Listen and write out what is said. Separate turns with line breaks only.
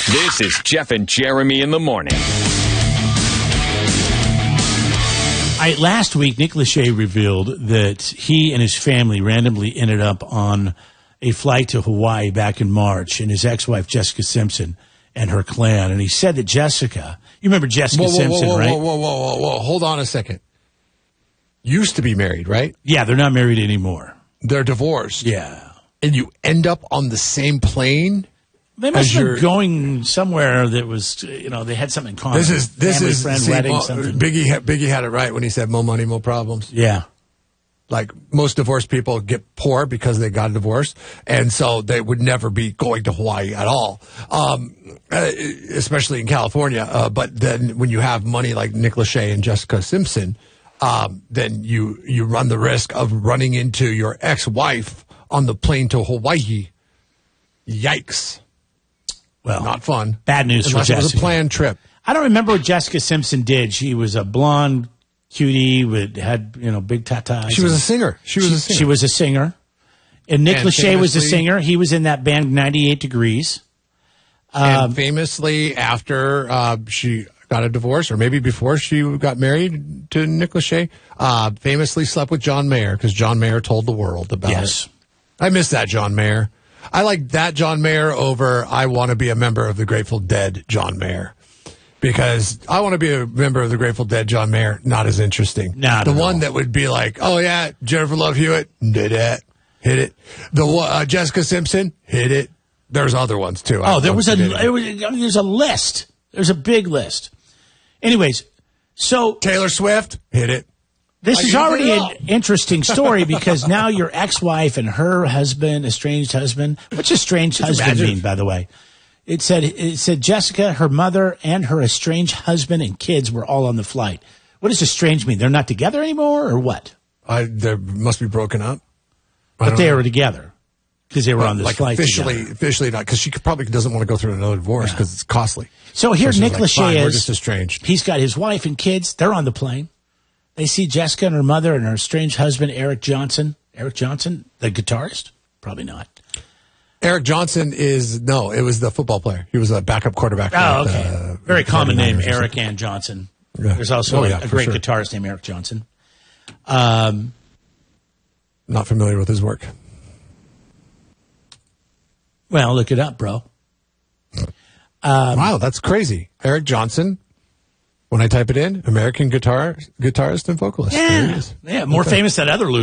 This is Jeff and Jeremy in the morning.
Last week, Nick Lachey revealed that he and his family randomly ended up on a flight to Hawaii back in March, and his ex-wife, Jessica Simpson, and her clan. And he said that Jessica, you remember Jessica Simpson, right?
Whoa. Hold on a second. Used to be married, right?
Yeah, they're not married anymore.
They're divorced.
Yeah.
And you end up on the same plane?
They must have been going somewhere that was, they had something in common.
This is
friend, wedding, something.
Biggie had it right when he said, "More money, more problems."
Yeah.
Like most divorced people get poor because they got divorced, and so they would never be going to Hawaii at all, especially in California. But then when you have money like Nick Lachey and Jessica Simpson, then you run the risk of running into your ex-wife on the plane to Hawaii. Yikes.
Well,
not fun.
Bad news for
Unless
Jessica.
It was a planned trip.
I don't remember what Jessica Simpson did. She was a blonde cutie had big tatas.
She was a singer. She
was a singer. And Nick Lachey was a singer. He was in that band 98 Degrees.
And famously, after she got a divorce, or maybe before she got married to Nick Lachey, famously slept with John Mayer because John Mayer told the world about it. I miss that John Mayer. I like that John Mayer over I want to be a member of the Grateful Dead John Mayer. Because I want to be a member of the Grateful Dead John Mayer, not as interesting.
Not
the
at
one
all.
that would be like, oh yeah, Jennifer Love Hewitt, did it, hit it. The Jessica Simpson, hit it. There's other ones too.
There's a list. There's a big list. Anyways, so
Taylor Swift, hit it.
This is already an interesting story because now your ex-wife and her husband, estranged husband. What's estranged husband mean, by the way? It said Jessica, her mother, and her estranged husband and kids were all on the flight. What does estranged mean? They're not together anymore, or what?
They must be broken up.
But they were together because they were on this flight together.
Officially not, because she probably doesn't want to go through another divorce because it's costly.
So here Nick Lachey
we're just estranged.
He's got his wife and kids. They're on the plane. They see Jessica and her mother and her estranged husband, Eric Johnson. Eric Johnson, the guitarist? Probably not.
Eric Johnson it was the football player. He was a backup quarterback.
Oh, okay. Very common name, Eric and Johnson. Yeah. There's also a great guitarist named Eric Johnson.
Not familiar with his work.
Well, look it up, bro.
Wow, that's crazy. Eric Johnson. When I type it in, American guitarist and vocalist.
Yeah, more famous than other